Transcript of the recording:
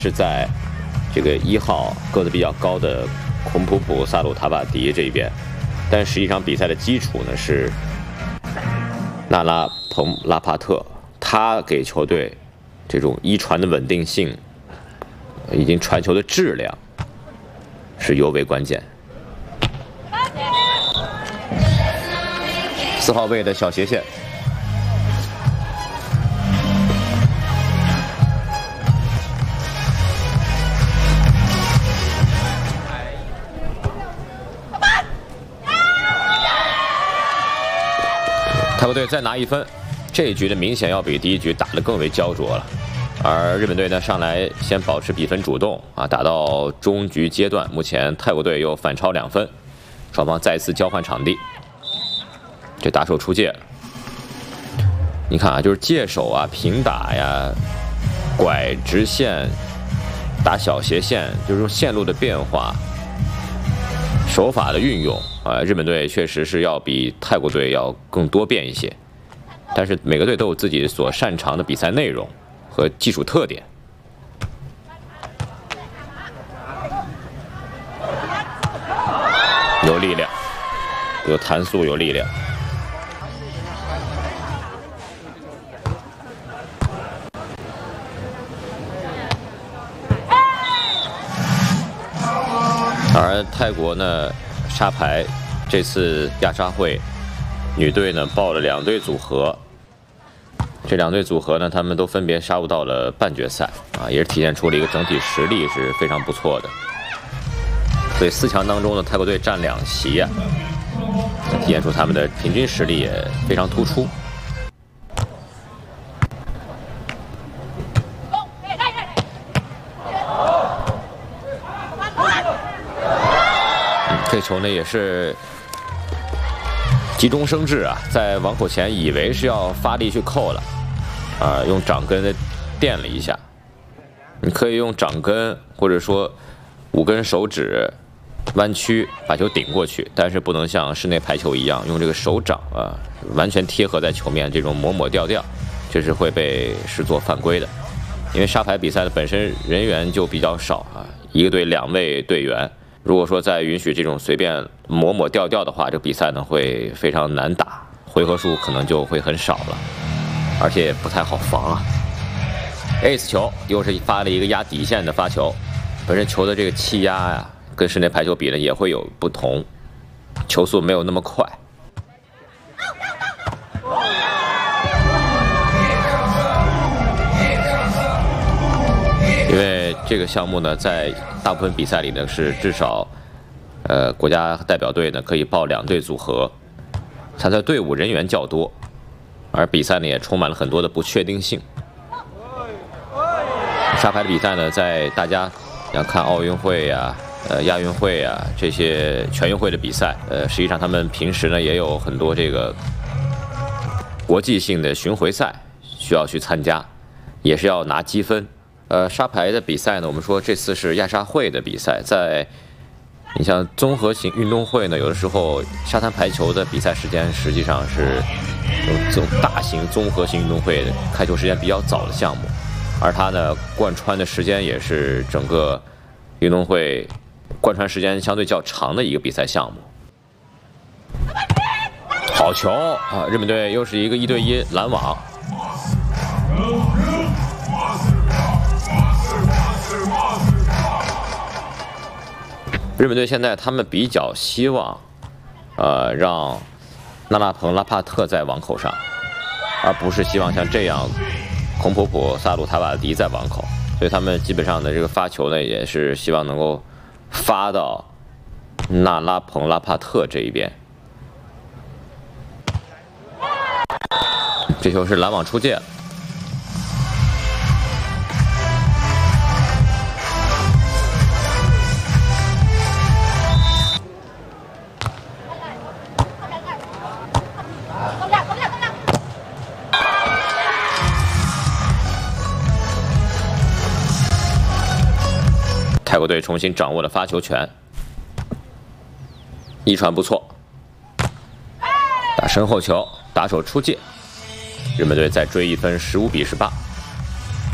是在这个1号个子比较高的孔普普萨鲁塔瓦迪这一边，但实际上比赛的基础呢是纳拉彭拉帕特，他给球队这种一传的稳定性，以及传球的质量是尤为关键。4号位的小斜线。 泰国队再拿1分，这一局呢明显要比第一局打得更为焦灼了。而日本队呢上来先保持比分主动啊，打到中局阶段，目前泰国队又反超2分，双方再次交换场地。这打手出界，你看啊，就是界手啊、平打呀、拐直线、打小斜线，就是说线路的变化。 手法的运用啊，日本队确实是要比泰国队要更多变一些，但是每个队都有自己所擅长的比赛内容和技术特点。有力量，有弹速，有力量。而泰国呢，沙排这次亚沙会女队呢报了2队组合，这2队组合呢，他们都分别杀入到了半决赛啊，也是体现出了一个整体实力是非常不错的。所以4强当中呢，泰国队占2席啊，体现出他们的平均实力也非常突出。 这球呢也是急中生智啊，在网口前以为是要发力去扣了，用掌根垫了一下。你可以用掌根或者说5根手指弯曲把球顶过去，但是不能像室内排球一样用这个手掌完全贴合在球面，这种抹掉，这是会被视作犯规的。因为沙排比赛的本身人员就比较少啊，一个队2位队员。 如果说再允许这种随便抹掉的话，这个比赛呢会非常难打，回合数可能就会很少了，而且也不太好防啊。Ace 球又是发了一个压底线的发球，本身球的这个气压呀，跟室内排球比呢也会有不同，球速没有那么快。因为这个项目呢，在大部分比赛里呢是至少，国家代表队呢可以报2队组合，参赛队伍人员较多，而比赛呢也充满了很多的不确定性。沙排的比赛呢，在大家要看奥运会呀、亚运会呀这些全运会的比赛，实际上他们平时呢也有很多这个国际性的巡回赛需要去参加，也是要拿积分。 沙排的比赛呢，我们说这次是亚沙会的比赛，在你像综合型运动会呢，有的时候沙滩排球的比赛时间实际上是这种大型综合性运动会的开球时间比较早的项目，而它呢贯穿的时间也是整个运动会贯穿时间相对较长的一个比赛项目。好球啊！日本队又是一个1对1拦网。 日本队现在他们比较希望，让纳拉彭拉帕特在网口上，而不是希望像这样孔普普萨鲁塔瓦迪在网口，所以他们基本上的这个发球呢，也是希望能够发到纳拉彭拉帕特这一边。这球是拦网出界了。 泰国队重新掌握了发球权，一传不错，打身后球，打手出界，日本队再追1分，15比18。